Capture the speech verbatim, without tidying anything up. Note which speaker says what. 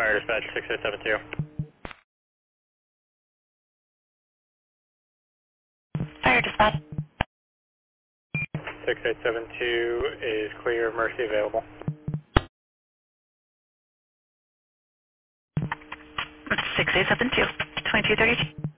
Speaker 1: Fire Dispatch six eight seven two.
Speaker 2: Fire Dispatch.
Speaker 1: six eight seven two is clear, Mercy available.
Speaker 2: six eight seven two, twenty-two thirty-two.